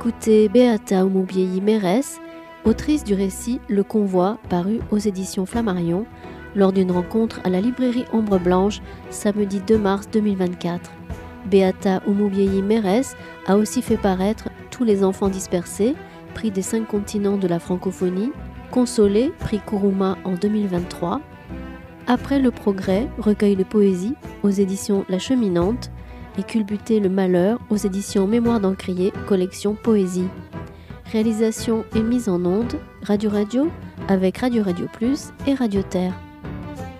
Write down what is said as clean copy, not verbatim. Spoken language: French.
écouter Beata Oumoubiéyi Mérès, autrice du récit Le Convoi, paru aux éditions Flammarion, lors d'une rencontre à la librairie Ombre Blanche, samedi 2 mars 2024. Beata Oumoubiéyi Mérès a aussi fait paraître Tous les enfants dispersés, prix des 5 continents de la francophonie, Consolé, prix Kuruma en 2023, Après le progrès, recueil de poésie aux éditions La Cheminante, et Culbuter le malheur aux éditions Mémoire d'Encrier, collection Poésie. Réalisation et mise en onde, Radio avec Radio Plus et Radio Terre.